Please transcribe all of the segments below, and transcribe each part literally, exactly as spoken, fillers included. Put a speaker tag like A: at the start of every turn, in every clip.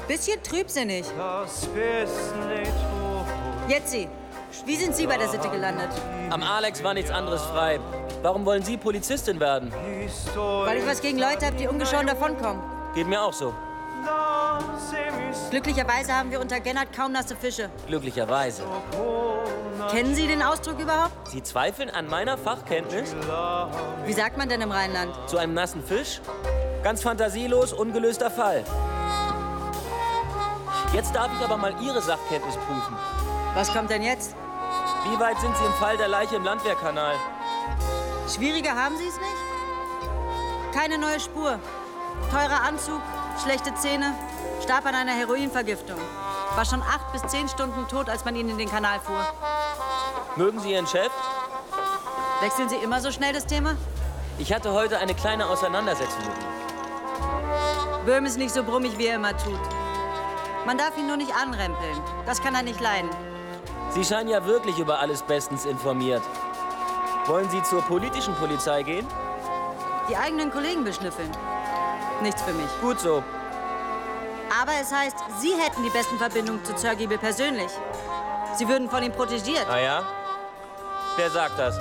A: Bisschen trübsinnig. Jetzt Sie. Wie sind Sie bei der Sitte gelandet?
B: Am Alex war nichts anderes frei. Warum wollen Sie Polizistin werden?
A: Weil ich was gegen Leute habe, die ungeschoren davonkommen.
B: Geht mir auch so.
A: Glücklicherweise haben wir unter Gennard kaum nasse Fische.
B: Glücklicherweise.
A: Kennen Sie den Ausdruck überhaupt?
B: Sie zweifeln an meiner Fachkenntnis?
A: Wie sagt man denn im Rheinland?
B: Zu einem nassen Fisch? Ganz fantasielos, ungelöster Fall. Jetzt darf ich aber mal Ihre Sachkenntnis prüfen.
A: Was kommt denn jetzt?
B: Wie weit sind Sie im Fall der Leiche im Landwehrkanal?
A: Schwieriger haben Sie es nicht? Keine neue Spur. Teurer Anzug, schlechte Zähne, starb an einer Heroinvergiftung. War schon acht bis zehn Stunden tot, als man ihn in den Kanal fuhr.
B: Mögen Sie Ihren Chef?
A: Wechseln Sie immer so schnell das Thema?
B: Ich hatte heute eine kleine Auseinandersetzung mit ihm.
A: Böhm ist nicht so brummig, wie er immer tut. Man darf ihn nur nicht anrempeln. Das kann er nicht leiden.
B: Sie scheinen ja wirklich über alles bestens informiert. Wollen Sie zur politischen Polizei gehen?
A: Die eigenen Kollegen beschnüffeln. Nichts für mich.
B: Gut so.
A: Aber es heißt, Sie hätten die besten Verbindungen zu Zörgiebel persönlich. Sie würden von ihm protegiert.
B: Ah ja? Wer sagt das?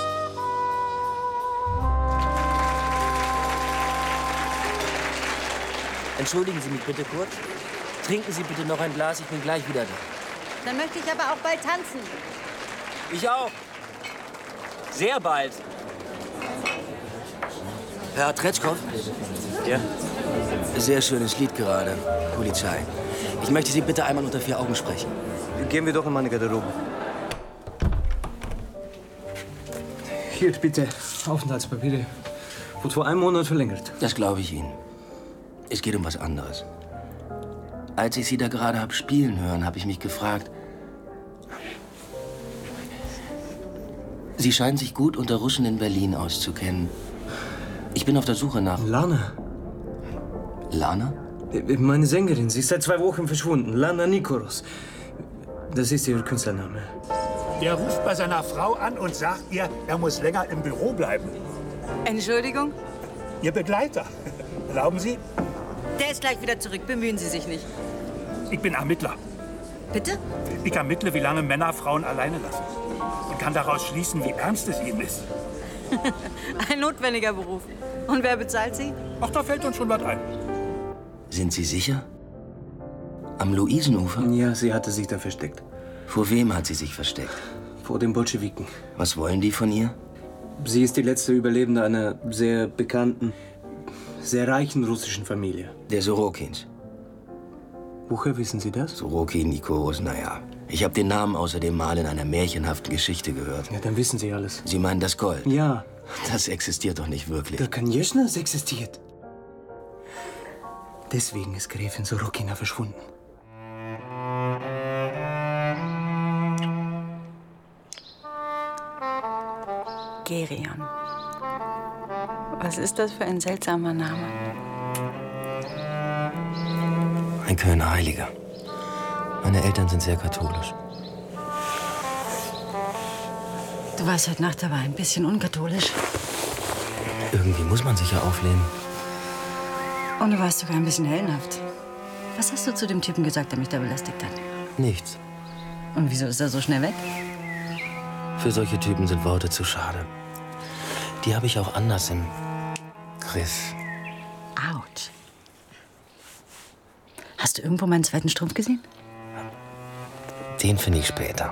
B: Entschuldigen Sie mich bitte kurz. Trinken Sie bitte noch ein Glas, ich bin gleich wieder da.
A: Dann möchte ich aber auch bald tanzen.
B: Ich auch. Sehr bald.
C: Herr Tretschkow?
B: Ja?
C: Sehr schönes Lied gerade. Polizei. Ich möchte Sie bitte einmal unter vier Augen sprechen.
D: Gehen wir doch in meine Garderobe. Hier, bitte. Aufenthaltspapiere. Wurde vor einem Monat verlängert.
C: Das glaube ich Ihnen. Es geht um was anderes. Als ich Sie da gerade hab spielen hören, habe ich mich gefragt... Sie scheinen sich gut unter Russen in Berlin auszukennen. Ich bin auf der Suche nach...
D: Lana.
C: Lana?
D: Meine Sängerin. Sie ist seit zwei Wochen verschwunden. Lana Nikoros. Das ist ihr Künstlername.
E: Der ruft bei seiner Frau an und sagt ihr, er muss länger im Büro bleiben.
A: Entschuldigung?
E: Ihr Begleiter. Erlauben Sie?
A: Der ist gleich wieder zurück. Bemühen Sie sich nicht.
E: Ich bin Ermittler.
A: Bitte?
E: Ich ermittle, wie lange Männer Frauen alleine lassen. Und kann daraus schließen, wie ernst es ihnen ist.
A: Ein notwendiger Beruf. Und wer bezahlt Sie?
E: Ach, da fällt uns schon was ein.
C: Sind Sie sicher? Am Luisenufer?
D: Ja, sie hatte sich da versteckt.
C: Vor wem hat sie sich versteckt?
D: Vor den Bolschewiken.
C: Was wollen die von ihr?
D: Sie ist die letzte Überlebende einer sehr bekannten, sehr reichen russischen Familie.
C: Der Sorokins.
D: Woher wissen Sie das?
C: Sorokin, Nikoros, naja. Ich habe den Namen außerdem mal in einer märchenhaften Geschichte gehört.
D: Ja, dann wissen Sie alles.
C: Sie meinen das Gold?
D: Ja.
C: Das existiert doch nicht wirklich.
D: Der Konjeschnas existiert. Deswegen ist Gräfin Sorokina verschwunden.
F: Gerion. Was ist das für ein seltsamer Name?
C: Ein Kölner Heiliger. Meine Eltern sind sehr katholisch.
F: Du warst heute Nacht aber ein bisschen unkatholisch.
C: Irgendwie muss man sich ja auflehnen.
F: Und du warst sogar ein bisschen heldenhaft. Was hast du zu dem Typen gesagt, der mich da belästigt hat?
C: Nichts.
F: Und wieso ist er so schnell weg?
C: Für solche Typen sind Worte zu schade. Die habe ich auch anders im Griff.
F: Autsch. Hast du irgendwo meinen zweiten Strumpf gesehen?
C: Den finde ich später.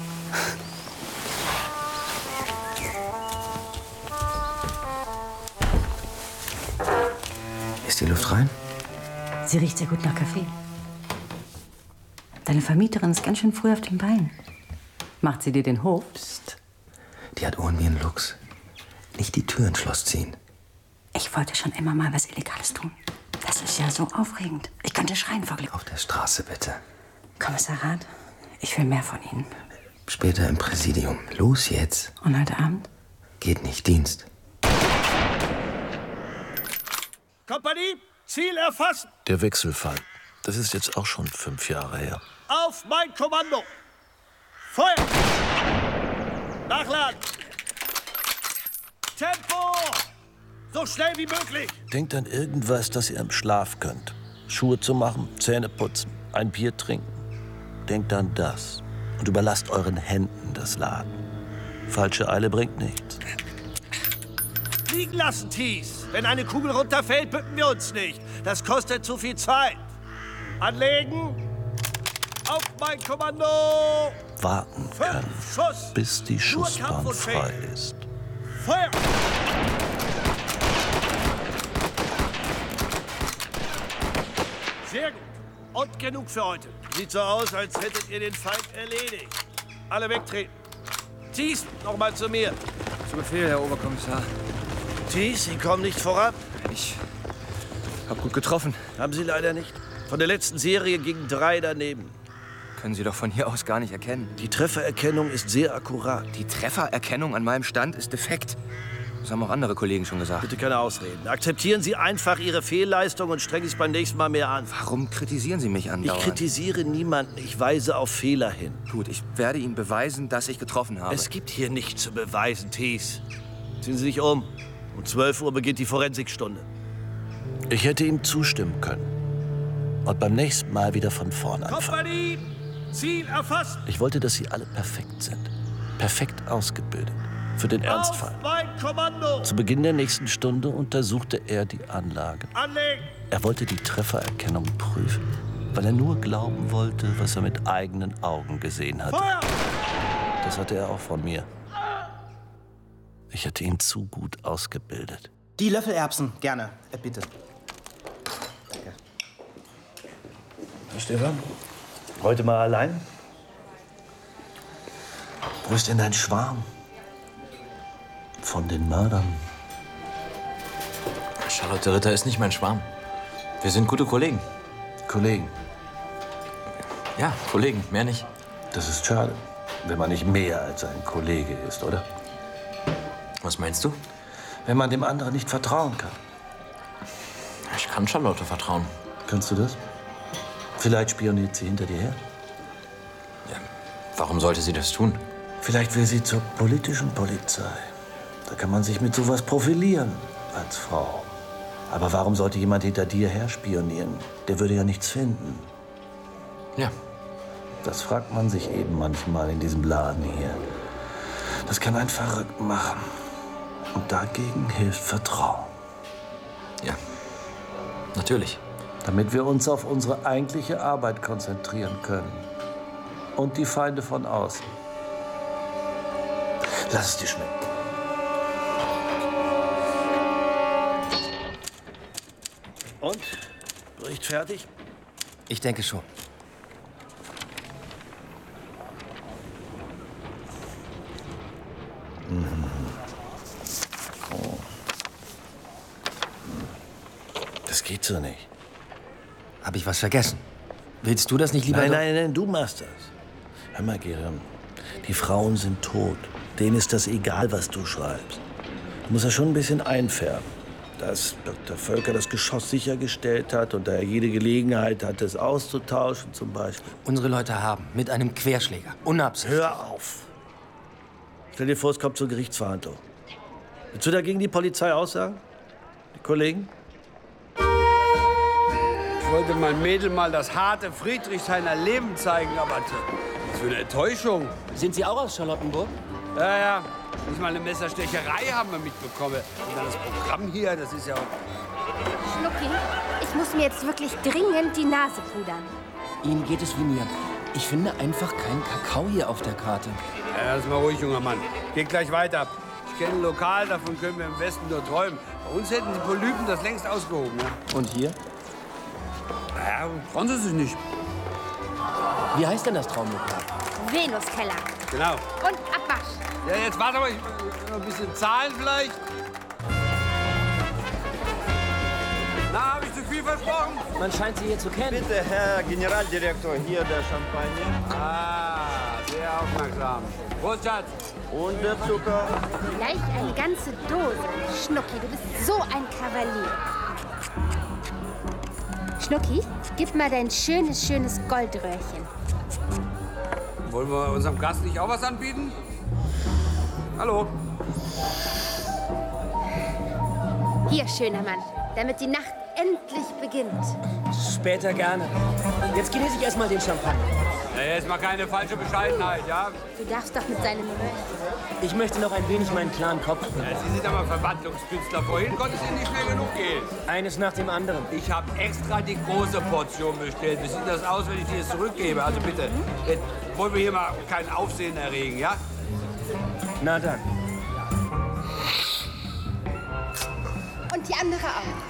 C: Ist die Luft rein?
F: Sie riecht sehr gut nach Kaffee. Deine Vermieterin ist ganz schön früh auf den Beinen. Macht sie dir den Hof?
C: Psst. Die hat Ohren wie ein Luchs. Nicht die Tür ins Schloss ziehen.
F: Ich wollte schon immer mal was Illegales tun. Das ist ja so aufregend. Ich könnte schreien vor Glück.
C: Auf der Straße, bitte.
F: Kommissariat, ich will mehr von Ihnen.
C: Später im Präsidium. Los jetzt.
F: Und heute Abend?
C: Geht nicht, Dienst.
G: Kompanie, Ziel erfassen.
H: Der Wechselfall. Das ist jetzt auch schon fünf Jahre her.
G: Auf mein Kommando. Feuer! Nachladen! Tempo! So schnell wie möglich!
H: Denkt an irgendwas, das ihr im Schlaf könnt. Schuhe zu machen, Zähne putzen, ein Bier trinken. Denkt an das und überlasst euren Händen das Laden. Falsche Eile bringt nichts.
G: Liegen lassen, Thies. Wenn eine Kugel runterfällt, bücken wir uns nicht. Das kostet zu viel Zeit. Anlegen. Auf mein Kommando.
H: Warten können,
G: Fünf Schuss.
H: bis die Schussbahn
G: kampfunfähig.
H: frei ist.
G: Feuer! Sehr gut. Und genug für heute. Sieht so aus, als hättet ihr den Feind erledigt. Alle wegtreten. Thies, noch mal zu mir.
I: Zu Befehl, Herr Oberkommissar.
G: Thies, Sie kommen nicht voran.
I: Ich hab gut getroffen.
G: Haben Sie leider nicht. Von der letzten Serie gingen drei daneben.
I: Können Sie doch von hier aus gar nicht erkennen.
G: Die Treffererkennung ist sehr akkurat.
I: Die Treffererkennung an meinem Stand ist defekt. Das haben auch andere Kollegen schon gesagt.
G: Bitte keine Ausreden. Akzeptieren Sie einfach Ihre Fehlleistung und strengen Sie es beim nächsten Mal mehr an.
I: Warum kritisieren Sie mich andauernd?
G: Ich kritisiere niemanden. Ich weise auf Fehler hin.
I: Gut, ich werde Ihnen beweisen, dass ich getroffen habe.
G: Es gibt hier nichts zu beweisen, Thies. Ziehen Sie sich um. Um zwölf Uhr beginnt die Forensikstunde.
H: Ich hätte ihm zustimmen können. Und beim nächsten Mal wieder von vorn anfangen.
G: Kompanie! Ziel erfasst!
H: Ich wollte, dass sie alle perfekt sind. Perfekt ausgebildet. Für den Ernstfall.
G: Auf mein Kommando!
H: Zu Beginn der nächsten Stunde untersuchte er die Anlage.
G: Anlegen!
H: Er wollte die Treffererkennung prüfen, weil er nur glauben wollte, was er mit eigenen Augen gesehen hatte.
G: Feuer!
H: Das hatte er auch von mir. Ich hatte ihn zu gut ausgebildet.
J: Die Löffelerbsen, gerne. Äh, bitte. Danke.
H: Stefan, heute mal allein? Wo ist denn dein Schwarm? Von den Mördern.
C: Charlotte Ritter ist nicht mein Schwarm. Wir sind gute Kollegen.
H: Kollegen.
C: Ja, Kollegen, mehr nicht.
H: Das ist schade, wenn man nicht mehr als ein Kollege ist, oder?
C: Was meinst du?
H: Wenn man dem anderen nicht vertrauen kann.
C: Ich kann Charlotte vertrauen.
H: Kannst du das? Vielleicht spioniert sie hinter dir her.
C: Ja, warum sollte sie das tun?
H: Vielleicht will sie zur politischen Polizei. Da kann man sich mit sowas profilieren als Frau. Aber warum sollte jemand hinter dir her spionieren? Der würde ja nichts finden.
C: Ja.
H: Das fragt man sich eben manchmal in diesem Laden hier. Das kann einen verrückt machen. Und dagegen hilft Vertrauen.
C: Ja, natürlich.
H: Damit wir uns auf unsere eigentliche Arbeit konzentrieren können. Und die Feinde von außen. Lass es dir schmecken.
G: Und? Bericht fertig?
I: Ich denke schon.
H: Mhm. Oh. Das geht so nicht.
I: Habe ich was vergessen? Willst du das nicht lieber...
H: Nein,
I: doch-
H: nein, nein, du machst das. Hör mal, Gerion, die Frauen sind tot. Denen ist das egal, was du schreibst. Du musst das schon ein bisschen einfärben. Dass Doktor Völker das Geschoss sichergestellt hat und da er jede Gelegenheit hatte, es auszutauschen zum Beispiel.
I: Unsere Leute haben mit einem Querschläger, unabsichtlich...
H: Hör auf! Stell dir vor, es kommt zur Gerichtsverhandlung. Willst du dagegen die Polizei aussagen? Die Kollegen?
K: Ich wollte mein Mädel mal das harte Friedrichshainer Leben zeigen, aber was für eine Enttäuschung.
B: Sind Sie auch aus Charlottenburg?
K: Ja, ja. Nicht mal eine Messerstecherei haben wir mitbekommen. Und dann das Programm hier, das ist ja...
L: Schnucki, ich muss mir jetzt wirklich dringend die Nase pudern.
B: Ihnen geht es wie mir. Ich finde einfach keinen Kakao hier auf der Karte.
K: Ja, lass mal ruhig, junger Mann. Geht gleich weiter. Ich kenne ein Lokal, davon können wir im Westen nur träumen. Bei uns hätten die Polypen das längst ausgehoben, ja?
B: Und hier?
K: Naja, freuen Sie sich nicht.
B: Wie heißt denn das Traumlokal?
L: Venuskeller.
K: Genau.
L: Und Abwasch.
K: Ja, jetzt warte mal, ich noch ein bisschen Zahlen vielleicht. Na, habe ich zu viel versprochen?
B: Man scheint Sie hier zu kennen.
M: Bitte, Herr Generaldirektor, hier der Champagner.
K: Ah, sehr aufmerksam. Prost, Schatz.
M: Und der Zucker.
L: Gleich eine ganze Dose. Schnucki, du bist so ein Kavalier. Schnucki, gib mal dein schönes, schönes Goldröhrchen.
K: Wollen wir unserem Gast nicht auch was anbieten? Hallo.
L: Hier, schöner Mann, damit die Nacht endlich beginnt.
B: Später gerne. Jetzt genieße ich erstmal den Champagner.
K: Ja, jetzt mal keine falsche Bescheidenheit, ja?
L: Du darfst doch mit seinem Mönch.
B: Ich möchte noch ein wenig meinen klaren Kopf.
K: Ja, Sie sind aber Verwandlungskünstler. Vorhin konnte es Ihnen nicht mehr genug gehen.
B: Eines nach dem anderen.
K: Ich habe extra die große Portion bestellt. Wie sieht das aus, wenn ich dir das zurückgebe? Also bitte, jetzt wollen wir hier mal kein Aufsehen erregen, ja?
B: Na dann.
L: Und die andere auch.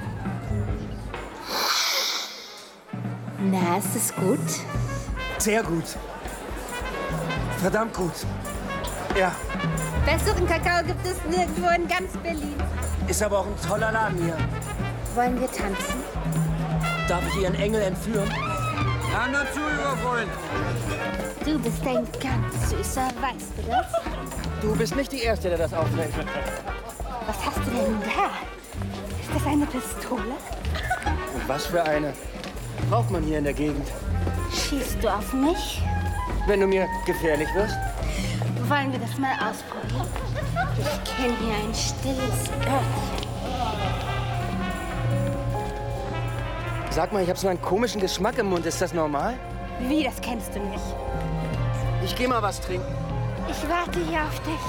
L: Na, ist es gut?
B: Sehr gut. Verdammt gut. Ja.
L: Besseren Kakao gibt es nirgendwo in ganz Berlin.
B: Ist aber auch ein toller Laden hier.
L: Wollen wir tanzen?
B: Darf ich Ihren Engel entführen?
K: Na, nur zu, lieber Freund.
L: Du bist ein ganz süßer, weißt du das?
B: Du bist nicht die Erste, der das auffällt.
L: Was hast du denn da? Ist das eine Pistole?
B: Und was für eine? Braucht man hier in der Gegend.
L: Schießt du auf mich?
B: Wenn du mir gefährlich wirst?
L: Wollen wir das mal ausprobieren? Ich kenne hier ein stilles Örtchen.
B: Sag mal, ich habe so einen komischen Geschmack im Mund. Ist das normal?
L: Wie, das kennst du nicht?
B: Ich geh mal was trinken.
L: Ich warte hier auf dich.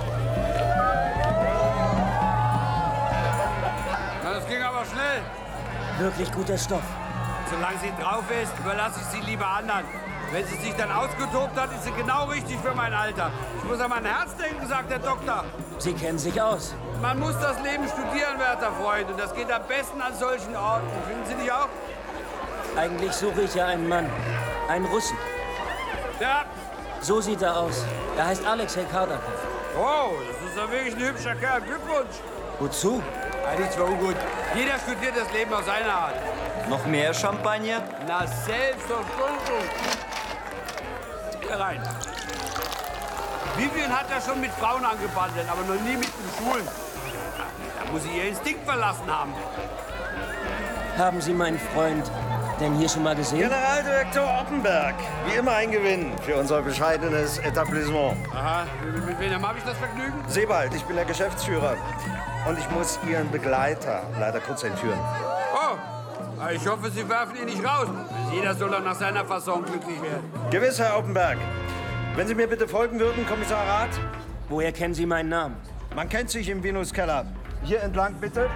K: Na, das ging aber schnell.
B: Wirklich guter Stoff.
K: Solange sie drauf ist, überlasse ich sie lieber anderen. Wenn sie sich dann ausgetobt hat, ist sie genau richtig für mein Alter. Ich muss an mein Herz denken, sagt der Doktor.
B: Sie kennen sich aus.
K: Man muss das Leben studieren, werter Freund. Und das geht am besten an solchen Orten. Finden Sie nicht auch?
B: Eigentlich suche ich ja einen Mann. Einen Russen.
K: Ja.
B: So sieht er aus. Er heißt Alexei Kardakov.
K: Oh, das ist ja wirklich ein hübscher Kerl. Glückwunsch.
B: Wozu?
K: Eigentlich zwar gut. Jeder studiert das Leben auf seine Art.
M: Noch mehr Champagner?
K: Na, selbstverständlich. Hier rein. Vivian hat ja schon mit Frauen angebandelt, aber noch nie mit den Schulen. Da muss sie ihr Instinkt verlassen haben.
B: Haben Sie meinen Freund denn hier schon mal gesehen?
H: Generaldirektor Oppenberg. Wie immer ein Gewinn für unser bescheidenes Etablissement.
K: Aha, mit wem habe ich das Vergnügen?
H: Sebald, ich bin der Geschäftsführer. Und ich muss Ihren Begleiter leider kurz entführen.
K: Oh, ich hoffe, Sie werfen ihn nicht raus. Jeder soll doch nach seiner Fasson glücklich werden.
H: Gewiss, Herr Oppenberg. Wenn Sie mir bitte folgen würden, Kommissar Rath.
B: Woher kennen Sie meinen Namen?
H: Man kennt sich im Venuskeller. Hier entlang, bitte.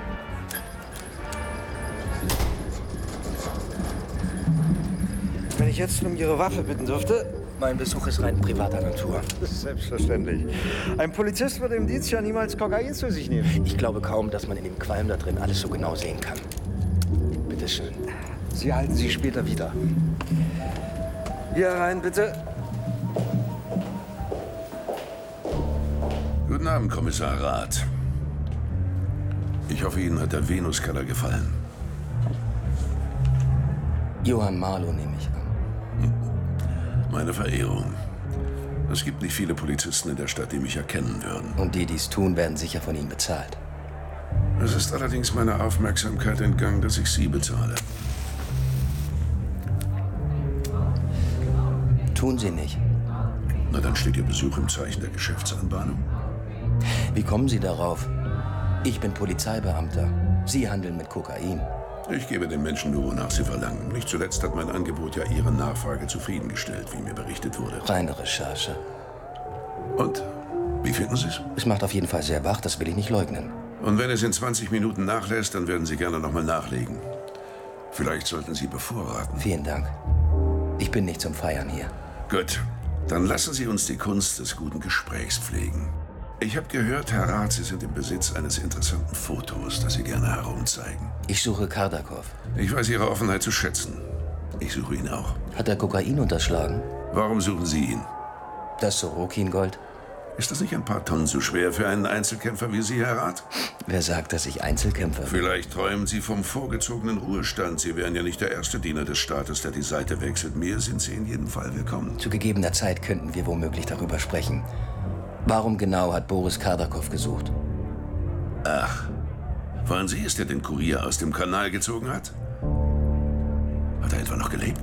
H: Wenn ich jetzt um Ihre Waffe bitten dürfte.
C: Mein Besuch ist rein privater Natur.
H: Das ist selbstverständlich. Ein Polizist würde im Dienst ja niemals Kokain zu sich nehmen.
C: Ich glaube kaum, dass man in dem Qualm da drin alles so genau sehen kann. Bitte schön.
H: Sie halten Sie später wieder. Hier rein, bitte.
N: Guten Abend, Kommissar Rath. Ich hoffe, Ihnen hat der Venuskeller gefallen.
C: Johann Marlow nehme ich an.
N: Meine Verehrung. Es gibt nicht viele Polizisten in der Stadt, die mich erkennen würden.
C: Und die, die es tun, werden sicher von Ihnen bezahlt.
N: Es ist allerdings meiner Aufmerksamkeit entgangen, dass ich Sie bezahle.
C: Tun Sie nicht.
N: Na, dann steht Ihr Besuch im Zeichen der Geschäftsanbahnung.
C: Wie kommen Sie darauf? Ich bin Polizeibeamter. Sie handeln mit Kokain.
N: Ich gebe den Menschen nur, wonach sie verlangen. Nicht zuletzt hat mein Angebot ja Ihre Nachfrage zufriedengestellt, wie mir berichtet wurde.
C: Reine Recherche.
N: Und? Wie finden Sie es?
C: Es macht auf jeden Fall sehr wach, das will ich nicht leugnen.
N: Und wenn es in zwanzig Minuten nachlässt, dann werden Sie gerne noch mal nachlegen. Vielleicht sollten Sie bevorraten.
C: Vielen Dank. Ich bin nicht zum Feiern hier.
N: Gut, dann lassen Sie uns die Kunst des guten Gesprächs pflegen. Ich habe gehört, Herr Rath, Sie sind im Besitz eines interessanten Fotos, das Sie gerne herumzeigen.
C: Ich suche Kardakov.
N: Ich weiß Ihre Offenheit zu schätzen. Ich suche ihn auch.
C: Hat er Kokain unterschlagen?
N: Warum suchen Sie ihn?
C: Das Sorokin-Gold.
N: Ist das nicht ein paar Tonnen zu schwer für einen Einzelkämpfer wie Sie, Herr Rath?
C: Wer sagt, dass ich Einzelkämpfer bin?
N: Vielleicht träumen Sie vom vorgezogenen Ruhestand. Sie wären ja nicht der erste Diener des Staates, der die Seite wechselt. Mir sind Sie in jedem Fall willkommen.
C: Zu gegebener Zeit könnten wir womöglich darüber sprechen. Warum genau hat Boris Kardakov gesucht?
N: Ach, waren Sie es, der den Kurier aus dem Kanal gezogen hat? Hat er etwa noch gelebt?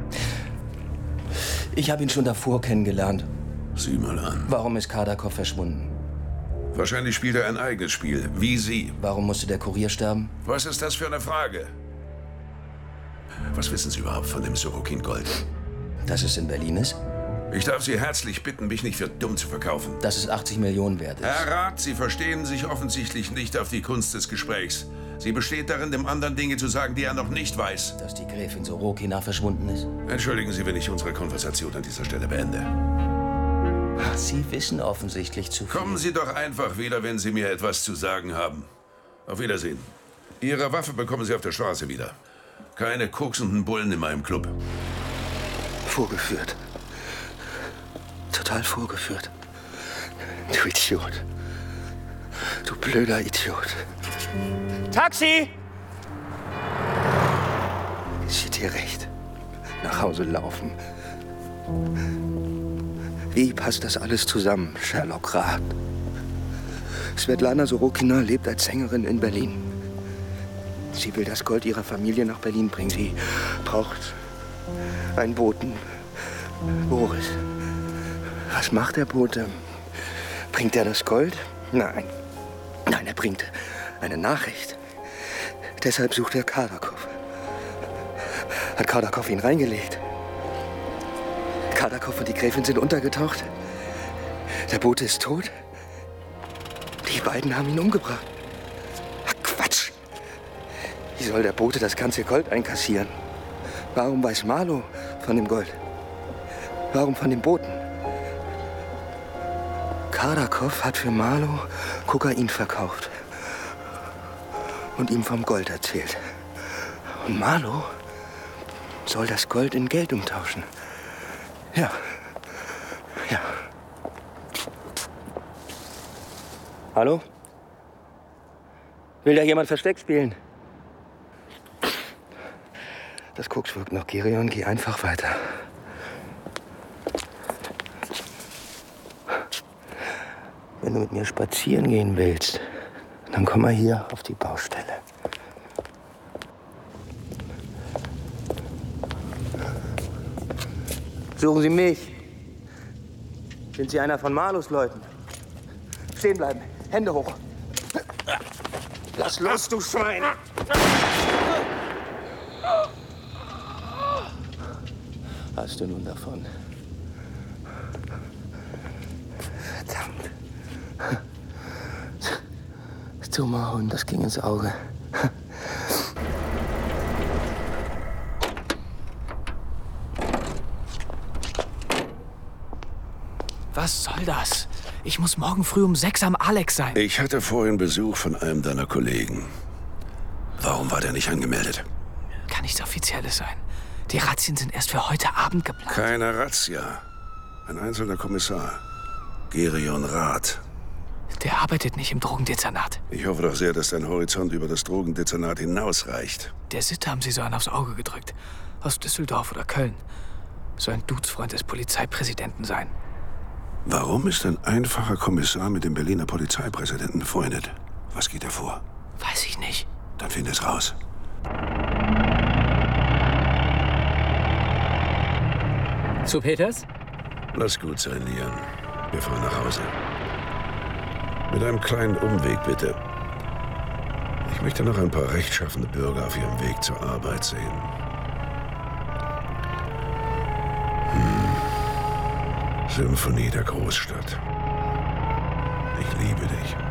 C: Ich habe ihn schon davor kennengelernt.
N: Sieh mal an.
C: Warum ist Kardakov verschwunden?
N: Wahrscheinlich spielt er ein eigenes Spiel, wie Sie.
C: Warum musste der Kurier sterben?
N: Was ist das für eine Frage? Was wissen Sie überhaupt von dem Sorokin Gold?
C: Dass es in Berlin ist?
N: Ich darf Sie herzlich bitten, mich nicht für dumm zu verkaufen.
C: Dass es achtzig Millionen wert ist.
N: Herr Rath, Sie verstehen sich offensichtlich nicht auf die Kunst des Gesprächs. Sie besteht darin, dem anderen Dinge zu sagen, die er noch nicht weiß.
C: Dass die Gräfin Sorokina verschwunden ist?
N: Entschuldigen Sie, wenn ich unsere Konversation an dieser Stelle beende.
C: Sie wissen offensichtlich zu viel.
N: Kommen Sie doch einfach wieder, wenn Sie mir etwas zu sagen haben. Auf Wiedersehen. Ihre Waffe bekommen Sie auf der Straße wieder. Keine koksenden Bullen in meinem Club.
C: Vorgeführt. Total vorgeführt. Du Idiot. Du blöder Idiot.
B: Taxi!
C: Steht dir recht. Nach Hause laufen. Wie passt das alles zusammen, Sherlock Rath? Svetlana Sorokina lebt als Sängerin in Berlin. Sie will das Gold ihrer Familie nach Berlin bringen. Sie braucht einen Boten. Boris. Was macht der Bote? Bringt er das Gold? Nein. Nein, er bringt eine Nachricht. Deshalb sucht er Kardakov. Hat Kardakov ihn reingelegt. Kardakov und die Gräfin sind untergetaucht. Der Bote ist tot. Die beiden haben ihn umgebracht. Ach, Quatsch. Wie soll der Bote das ganze Gold einkassieren? Warum weiß Marlow von dem Gold? Warum von dem Boten? Kardakov hat für Marlow Kokain verkauft und ihm vom Gold erzählt. Und Marlow soll das Gold in Geld umtauschen. Ja. Ja. Hallo? Will da jemand Versteck spielen? Das Koks wirkt noch, Gerion. Geh einfach weiter. Wenn du mit mir spazieren gehen willst, dann komm mal hier auf die Baustelle. Suchen Sie mich. Sind Sie einer von Marlows Leuten? Stehen bleiben. Hände hoch. Lass los, du Schwein! Hast du nun davon? Verdammt. Das dumme Hund, das ging ins Auge.
O: Was soll das? Ich muss morgen früh um sechs am Alex sein.
N: Ich hatte vorhin Besuch von einem deiner Kollegen. Warum war der nicht angemeldet?
O: Kann nichts Offizielles sein. Die Razzien sind erst für heute Abend geplant.
N: Keine Razzia. Ein einzelner Kommissar. Gerion Rath.
O: Der arbeitet nicht im Drogendezernat.
N: Ich hoffe doch sehr, dass dein Horizont über das Drogendezernat hinausreicht.
O: Der Sitte haben sie so einen aufs Auge gedrückt. Aus Düsseldorf oder Köln. Soll ein Dudesfreund des Polizeipräsidenten sein.
N: Warum ist ein einfacher Kommissar mit dem Berliner Polizeipräsidenten befreundet? Was geht da vor?
O: Weiß ich nicht.
N: Dann find es raus.
O: Zu Peters?
N: Lass gut sein, Lian. Wir fahren nach Hause. Mit einem kleinen Umweg, bitte. Ich möchte noch ein paar rechtschaffende Bürger auf ihrem Weg zur Arbeit sehen. Hm. Symphonie der Großstadt. Ich liebe dich.